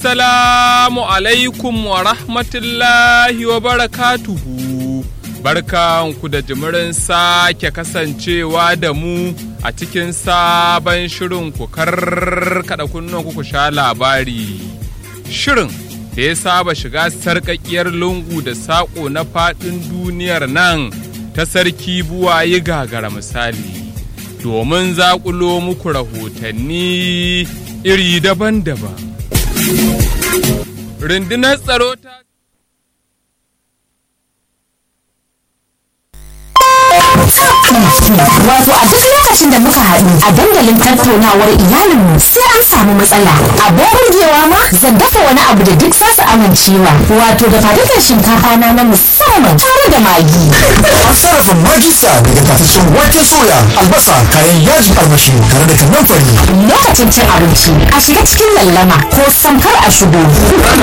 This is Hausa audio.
Assalamu alaikum wa rahmatullahi wa barakatuhu. Barkanku da jimirin sake kasancewa da mu a cikin sabon shirin ku karkada kunnuwan ku sha labari. Shirin da ya saba shiga sarƙaƙiyar lungu da saƙo na faɗin duniyar nan ta sarki buwaye gagara misali, domin zaƙulo muku rahotanni iri daban-daban. Rundunar tsaro ta wato a duk lokacin da muka haɗu a dandalin tattaunawar iyalinmu sai an samu matsala. Abin burgewa ma zan dafa wani abu da duk za su amincewa, wato da fadukan shinkafa na musamman tare da magi. An sarrafa magista daga tafashin wake soya, albasa, kayan yajin armashi tare da kannan fari. Lokacin cin abinci a shiga cikin lallama ko samkar a shigo.